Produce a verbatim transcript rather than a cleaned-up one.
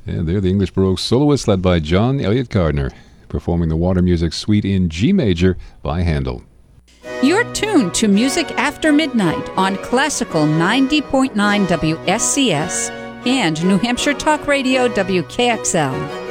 And they're the English Baroque soloists led by John Elliott Gardner, performing the Water Music Suite in G major by Handel. You're tuned to Music After Midnight on Classical ninety point nine W S C S and New Hampshire Talk Radio W K X L.